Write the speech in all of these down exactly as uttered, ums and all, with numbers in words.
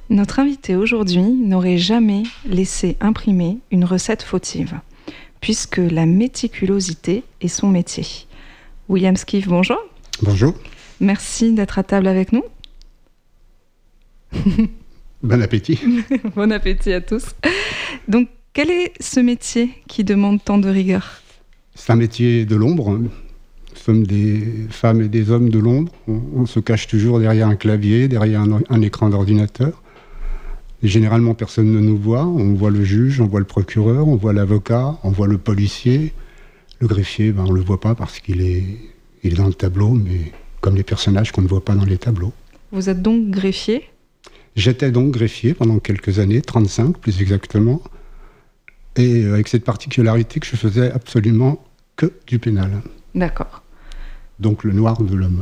Notre invité aujourd'hui n'aurait jamais laissé imprimer une recette fautive, puisque la méticulosité est son métier. William Skiff, bonjour. Bonjour. Merci d'être à table avec nous. Bon appétit. Bon appétit à tous. Donc, quel est ce métier qui demande tant de rigueur ? C'est un métier de l'ombre. Nous sommes des femmes et des hommes de l'ombre. On, on se cache toujours derrière un clavier, derrière un, un écran d'ordinateur. Et généralement, personne ne nous voit. On voit le juge, on voit le procureur, on voit l'avocat, on voit le policier. Le greffier, ben, on ne le voit pas parce qu'il est, il est dans le tableau, mais comme les personnages qu'on ne voit pas dans les tableaux. Vous êtes donc greffier ? J'étais donc greffier pendant quelques années, trente-cinq plus exactement, et avec cette particularité que je faisais absolument que du pénal. D'accord. Donc le noir de l'homme.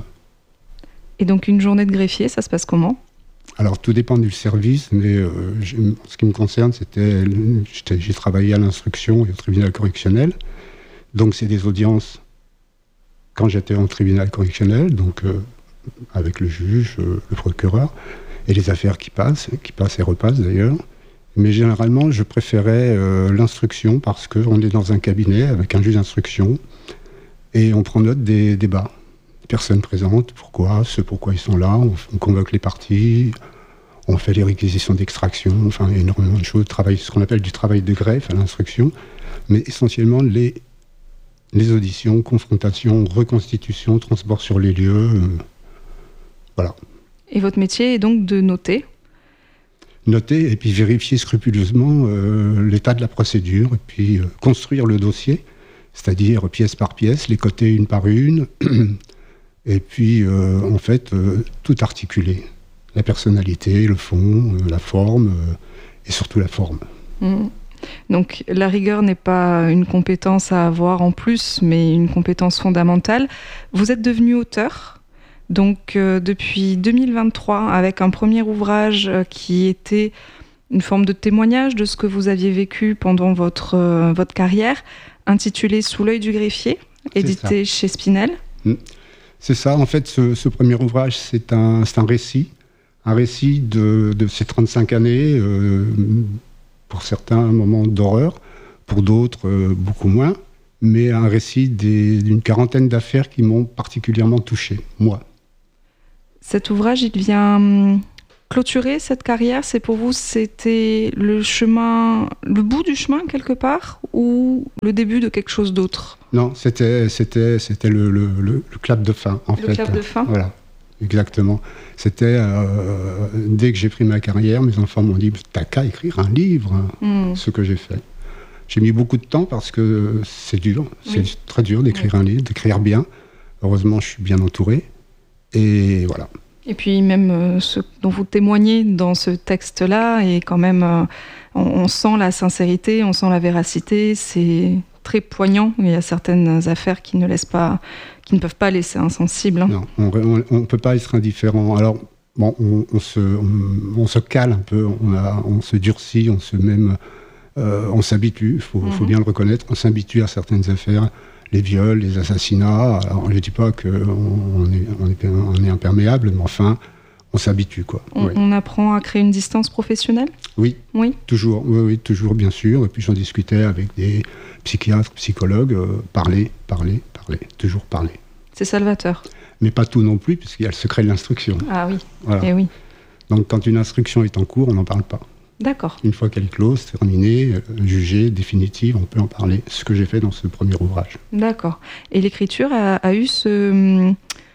Et donc une journée de greffier, ça se passe comment ? Alors tout dépend du service, mais euh, en ce qui me concerne, c'était, j'ai travaillé à l'instruction et au tribunal correctionnel. Donc c'est des audiences quand j'étais en tribunal correctionnel, donc euh, avec le juge, euh, le procureur, et les affaires qui passent, qui passent et repassent d'ailleurs. Mais généralement, je préférais euh, l'instruction parce qu'on est dans un cabinet avec un juge d'instruction et on prend note des débats. Les personnes présentes, pourquoi, ce pourquoi ils sont là, on, on convoque les parties, on fait les réquisitions d'extraction, enfin énormément de choses, travail, ce qu'on appelle du travail de greffe à l'instruction, mais essentiellement les, les auditions, confrontations, reconstitutions, transport sur les lieux, euh, voilà. Et votre métier est donc de noter ? Noter et puis vérifier scrupuleusement euh, l'état de la procédure et puis euh, construire le dossier, c'est-à-dire pièce par pièce, les coter une par une, et puis euh, en fait euh, tout articuler. La personnalité, le fond, euh, la forme euh, et surtout la forme. Mmh. Donc la rigueur n'est pas une compétence à avoir en plus, mais une compétence fondamentale. Vous êtes devenu auteur ? Donc euh, depuis deux mille vingt-trois, avec un premier ouvrage euh, qui était une forme de témoignage de ce que vous aviez vécu pendant votre, euh, votre carrière, intitulé « Sous l'œil du greffier », édité chez Spinel. Mmh. C'est ça, en fait, ce, ce premier ouvrage, c'est un, c'est un récit, un récit de, de ces trente-cinq années, euh, pour certains un moment d'horreur, pour d'autres euh, beaucoup moins, mais un récit des, d'une quarantaine d'affaires qui m'ont particulièrement touché, moi. Cet ouvrage, il vient clôturer cette carrière. C'est pour vous, c'était le chemin, le bout du chemin quelque part, ou le début de quelque chose d'autre ? Non, c'était c'était c'était le le, le, le clap de fin en le fait. Le clap de fin. Voilà, exactement. C'était euh, dès que j'ai pris ma carrière, mes enfants m'ont dit t'as qu'à écrire un livre, mmh. Ce que j'ai fait. J'ai mis beaucoup de temps parce que c'est dur, c'est oui. Très dur d'écrire oui. un livre, d'écrire bien. Heureusement, je suis bien entouré. Et voilà. Et puis même euh, ce dont vous témoignez dans ce texte-là, et quand même, euh, on, on sent la sincérité, on sent la véracité, c'est très poignant. Il y a certaines affaires qui ne laissent pas, qui ne peuvent pas laisser insensible. Hein. Non, on ne peut pas être indifférent. Alors, bon, on, on, se, on, on se cale un peu, on, a, on se durcit, on se même, euh, on s'habitue, il faut, mm-hmm. faut bien le reconnaître, on s'habitue à certaines affaires. Les viols, les assassinats, alors on ne dit pas qu'on est, on est, on est imperméable, mais enfin, on s'habitue, quoi. On, oui. on apprend à créer une distance professionnelle ? Oui, oui. toujours, oui, oui, toujours, bien sûr. Et puis j'en discutais avec des psychiatres, psychologues, euh, parler, parler, parler, toujours parler. C'est salvateur. Mais pas tout non plus, puisqu'il y a le secret de l'instruction. Ah oui, voilà. Et oui. Donc quand une instruction est en cours, on n'en parle pas. D'accord. Une fois qu'elle est close, terminée, euh, jugée, définitive, on peut en parler. Ce que j'ai fait dans ce premier ouvrage. D'accord. Et l'écriture a, a eu ce,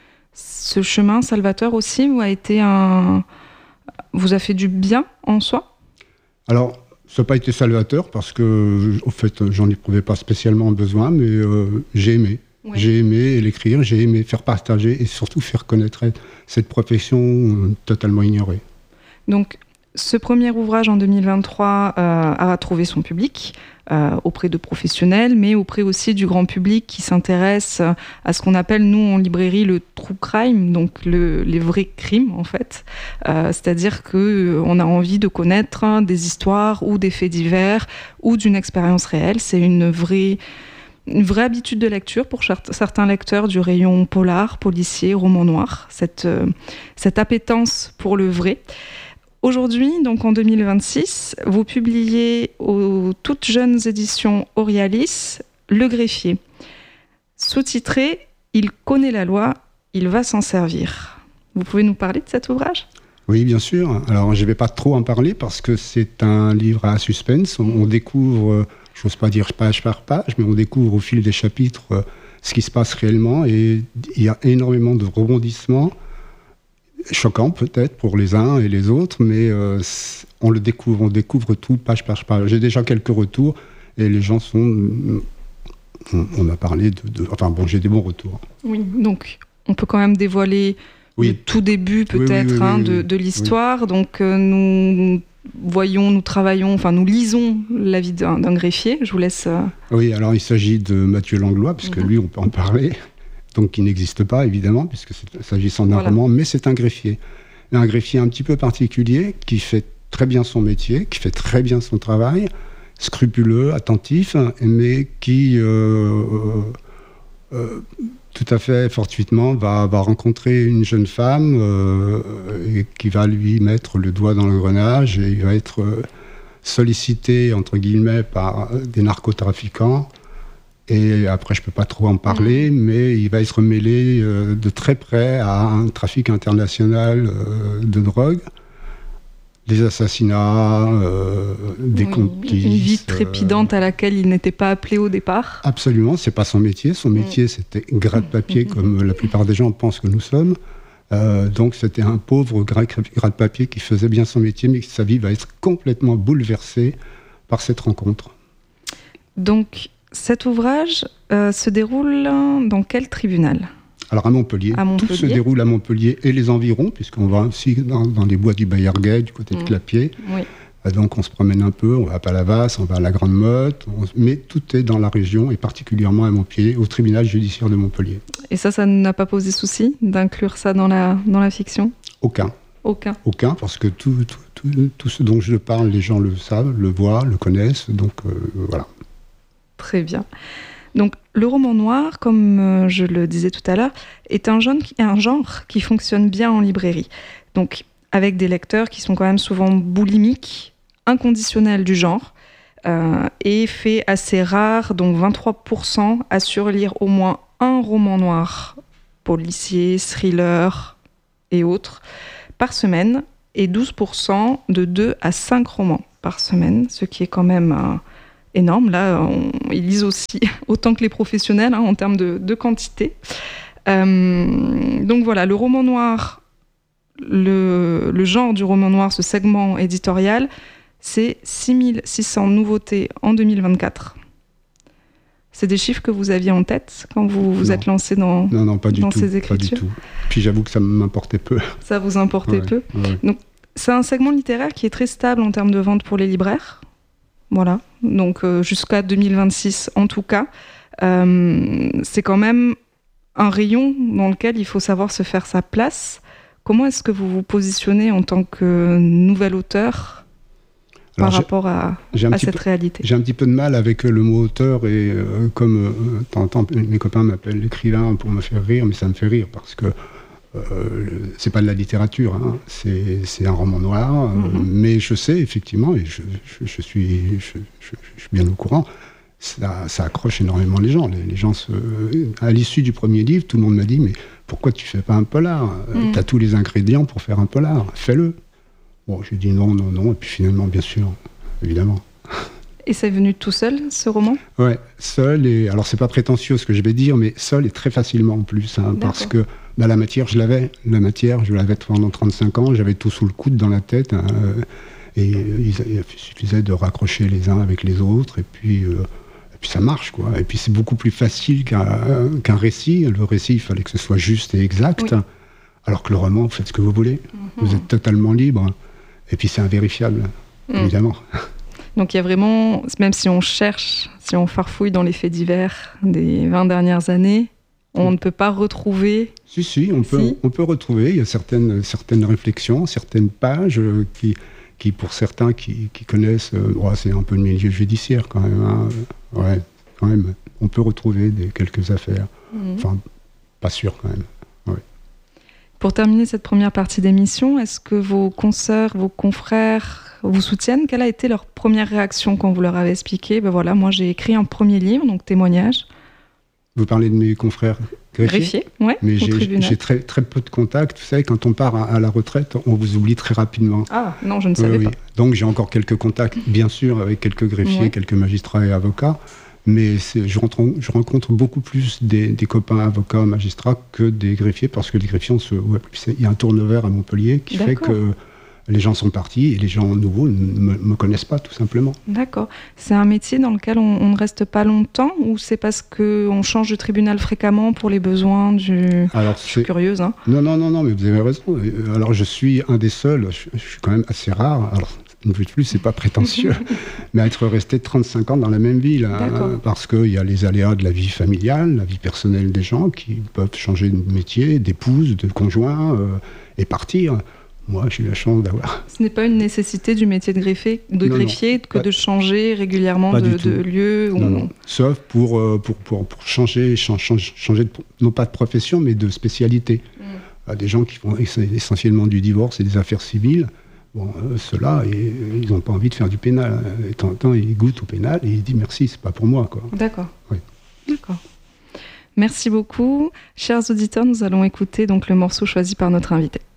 ce chemin salvateur aussi, ou a été un... vous a fait du bien en soi ? Alors, ça n'a pas été salvateur parce que, au fait, j'en éprouvais pas spécialement besoin, mais euh, j'ai aimé. Oui. J'ai aimé l'écrire, j'ai aimé faire partager et surtout faire connaître cette profession euh, totalement ignorée. Donc, ce premier ouvrage en deux mille vingt-trois euh, a trouvé son public euh, auprès de professionnels, mais auprès aussi du grand public qui s'intéresse à ce qu'on appelle, nous, en librairie, le true crime, donc le, les vrais crimes, en fait. Euh, c'est-à-dire qu'on a envie de connaître des histoires ou des faits divers ou d'une expérience réelle. C'est une vraie... une vraie habitude de lecture pour certains lecteurs du rayon polar, policier, roman noir, cette, euh, cette appétence pour le vrai. Aujourd'hui, donc en deux mille vingt-six, vous publiez aux toutes jeunes éditions Aurealis Le Greffier. Sous-titré « Il connaît la loi, il va s'en servir ». Vous pouvez nous parler de cet ouvrage ? Oui, bien sûr. Alors, je ne vais pas trop en parler parce que c'est un livre à suspense. On, on découvre, je n'ose pas dire page par page, mais on découvre au fil des chapitres ce qui se passe réellement. Et il y a énormément de rebondissements, choquants peut-être pour les uns et les autres, mais euh, on le découvre, on découvre tout page par page. J'ai déjà quelques retours et les gens sont... On, on a parlé de, de... Enfin bon, j'ai des bons retours. Oui, donc on peut quand même dévoiler... Oui. Le tout début peut-être oui, oui, oui, hein, oui, oui, de, de l'histoire. Oui. Donc euh, nous voyons, nous travaillons, enfin nous lisons la vie d'un, d'un greffier. Je vous laisse... Euh... Oui, alors il s'agit de Mathieu Langlois, puisque mmh. lui on peut en parler, donc qui n'existe pas évidemment, puisque c'est s'agissant d'un voilà. roman, mais c'est un greffier. Un greffier un petit peu particulier, qui fait très bien son métier, qui fait très bien son travail, scrupuleux, attentif, mais qui... Euh, euh, tout à fait fortuitement, va, va rencontrer une jeune femme euh, et qui va lui mettre le doigt dans l'engrenage et il va être euh, sollicité, entre guillemets, par des narcotrafiquants. Et après, je ne peux pas trop en parler, mmh. mais il va être mêlé euh, de très près à un trafic international euh, de drogue, des assassinats, euh, des oui, complices. Une vie trépidante euh, à laquelle il n'était pas appelé au départ. Absolument, c'est pas son métier. Son métier, mmh. c'était gratte-papier, mmh. comme la plupart des gens pensent que nous sommes. Euh, donc c'était un pauvre gratte-papier qui faisait bien son métier, mais sa vie va être complètement bouleversée par cette rencontre. Donc cet ouvrage euh, se déroule dans quel tribunal ? Alors à Montpellier. à Montpellier, tout se déroule à Montpellier et les environs, puisqu'on va aussi dans, dans les bois du Bayerguet, du côté de mmh. Clapier. Oui. Donc on se promène un peu, on va à Palavas, on va à la Grande Motte, on... mais tout est dans la région et particulièrement à Montpellier, au tribunal judiciaire de Montpellier. Et ça, ça n'a pas posé souci d'inclure ça dans la, dans la fiction ? Aucun. Aucun. Aucun, parce que tout, tout, tout, tout ce dont je parle, les gens le savent, le voient, le connaissent, donc euh, voilà. Très bien. Donc, le roman noir, comme euh, je le disais tout à l'heure, est un, genre, un genre qui fonctionne bien en librairie. Donc, avec des lecteurs qui sont quand même souvent boulimiques, inconditionnels du genre, euh, et fait assez rare, donc vingt-trois pour cent assurent lire au moins un roman noir, policier, thriller et autres, par semaine, et douze pour cent de deux à cinq romans par semaine, ce qui est quand même... Euh, énorme. Là, on, ils lisent aussi autant que les professionnels hein, en termes de, de quantité. Euh, donc voilà, le roman noir, le, le genre du roman noir, ce segment éditorial, c'est six mille six cents nouveautés en deux mille vingt-quatre. C'est des chiffres que vous aviez en tête quand vous vous non. êtes lancé dans, non, non, pas du dans tout, ces écritures ? Pas du tout. Puis j'avoue que ça m'importait peu. Ça vous importait ouais, peu ouais. Donc, c'est un segment littéraire qui est très stable en termes de vente pour les libraires. Voilà, donc euh, jusqu'à deux mille vingt-six en tout cas. Euh, c'est quand même un rayon dans lequel il faut savoir se faire sa place. Comment est-ce que vous vous positionnez en tant que nouvel auteur par Alors, rapport à, à cette peu, réalité ? J'ai un petit peu de mal avec le mot auteur et euh, comme euh, de temps en temps mes copains m'appellent l'écrivain pour me faire rire, mais ça me fait rire parce que Euh, c'est pas de la littérature, hein. c'est, c'est un roman noir, euh, mm-hmm. mais je sais effectivement, et je, je, je, suis, je, je, je suis bien au courant, ça, ça accroche énormément les gens. Les, les gens se... À l'issue du premier livre, tout le monde m'a dit « mais pourquoi tu fais pas un polar ? Mm. T'as tous les ingrédients pour faire un polar, fais-le ». Bon, j'ai dit non, non, non, et puis finalement, bien sûr, évidemment. Et c'est venu tout seul, ce roman ? Ouais, seul, et alors c'est pas prétentieux ce que je vais dire, mais seul et très facilement en plus, hein, parce que bah, la matière, je l'avais, la matière, je l'avais pendant trente-cinq ans, j'avais tout sous le coude dans la tête, hein, et il, il suffisait de raccrocher les uns avec les autres, et puis, euh, et puis ça marche, quoi. Et puis c'est beaucoup plus facile qu'un, qu'un récit. Le récit, il fallait que ce soit juste et exact, oui. Alors que le roman, vous faites ce que vous voulez, mm-hmm. vous êtes totalement libre, et puis c'est invérifiable, mm. évidemment. Donc il y a vraiment, même si on cherche, si on farfouille dans les faits divers des vingt dernières années, on ne peut pas retrouver... Si, si, on, si. Peut, on peut retrouver. Il y a certaines, certaines réflexions, certaines pages qui, qui pour certains qui, qui connaissent, euh, oh, c'est un peu le milieu judiciaire quand même. Hein. Ouais, quand même. On peut retrouver des, quelques affaires. Mmh. Enfin, pas sûr quand même. Ouais. Pour terminer cette première partie d'émission, est-ce que vos consoeurs, vos confrères vous soutiennent? Quelle a été leur première réaction quand vous leur avez expliqué, ben voilà, moi j'ai écrit un premier livre, donc témoignage? Vous parlez de mes confrères greffiers, greffiers, ouais, mais j'ai, j'ai très, très peu de contacts. Vous savez, quand on part à, à la retraite, on vous oublie très rapidement. Ah, non, je ne savais oui, pas. Oui. Donc j'ai encore quelques contacts, bien sûr, avec quelques greffiers, ouais. quelques magistrats et avocats, mais c'est, je, rencontre, je rencontre beaucoup plus des, des copains avocats, magistrats que des greffiers, parce que les greffiers, on se, ouais, il y a un turnover à Montpellier qui D'accord. fait que les gens sont partis et les gens nouveaux ne me, me connaissent pas, tout simplement. D'accord. C'est un métier dans lequel on, on ne reste pas longtemps, ou c'est parce qu'on change de tribunal fréquemment pour les besoins du... Alors, je suis curieuse. Hein. Non, non, non, non, mais vous avez raison. Alors, je suis un des seuls, je, je suis quand même assez rare. Alors, une fois de plus, c'est pas prétentieux, mais à être resté trente-cinq ans dans la même ville. Hein, parce qu'il y a les aléas de la vie familiale, la vie personnelle des gens qui peuvent changer de métier, d'épouse, de conjoint, euh, et partir. Moi, j'ai eu la chance d'avoir... Ce n'est pas une nécessité du métier de, greffier, de non, greffier non, que pas, de changer régulièrement de, de lieu ou... non, non. Sauf pour, euh, pour, pour, pour changer, changer, changer de, non pas de profession, mais de spécialité. Mm. Des gens qui font essentiellement du divorce et des affaires civiles, bon, euh, ceux-là, et, ils n'ont pas envie de faire du pénal. Et de temps en temps, ils goûtent au pénal et ils disent merci, c'est pas pour moi. Quoi. D'accord. Oui. D'accord. Merci beaucoup. Chers auditeurs, nous allons écouter donc le morceau choisi par notre invité.